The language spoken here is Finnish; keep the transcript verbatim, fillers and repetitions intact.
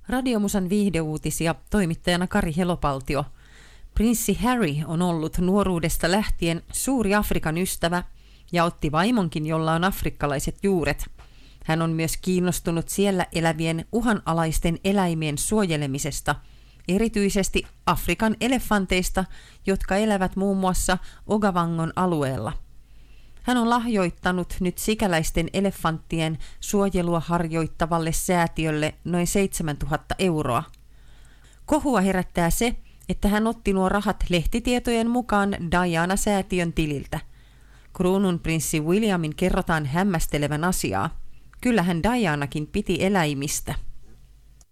Radiomusan viihdeuutisia, toimittajana Kari Helopaltio. Prinssi Harry on ollut nuoruudesta lähtien suuri Afrikan ystävä ja otti vaimonkin, jolla on afrikkalaiset juuret. Hän on myös kiinnostunut siellä elävien uhanalaisten eläimien suojelemisesta, erityisesti Afrikan elefanteista, jotka elävät muun muassa Okavangon alueella. Hän on lahjoittanut nyt sikäläisten elefanttien suojelua harjoittavalle säätiölle noin seitsemäntuhatta euroa. Kohua herättää se, että hän otti nuo rahat lehtitietojen mukaan Diana-säätiön tililtä. Kruununprinssi Williamin kerrotaan hämmästelevän asiaa. Kyllähän Dianakin piti eläimistä.